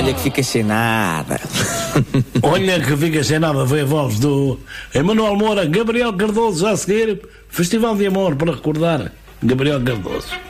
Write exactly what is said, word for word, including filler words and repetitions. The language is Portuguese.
Olha que fica sem nada. Olha que fica sem nada, foi a voz do Emanuel Moura. Gabriel Cardoso, já a seguir, Festival de Amor, para recordar Gabriel Cardoso.